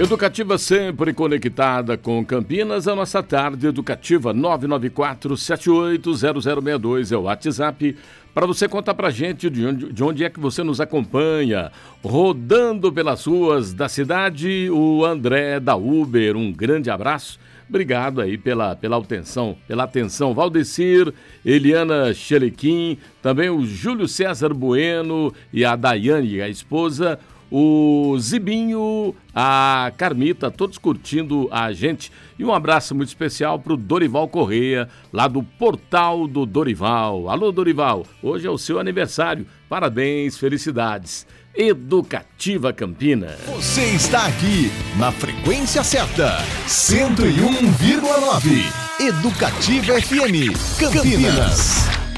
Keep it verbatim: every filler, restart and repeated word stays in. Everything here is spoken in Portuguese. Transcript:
Educativa sempre conectada com Campinas, a nossa tarde educativa. Nove nove quatro, sete oito zero zero seis dois é o WhatsApp para você contar pra gente de onde, de onde é que você nos acompanha. Rodando pelas ruas da cidade, o André da Uber, um grande abraço. Obrigado aí pela, pela atenção, pela atenção. Valdecir, Eliana Xelequim, também o Júlio César Bueno e a Daiane, a esposa, o Zibinho, a Carmita, todos curtindo a gente. E um abraço muito especial para o Dorival Correia, lá do Portal do Dorival. Alô, Dorival, hoje é o seu aniversário. Parabéns, felicidades. Educativa Campinas. Você está aqui na frequência certa, cento e um vírgula nove. Educativa F M Campinas.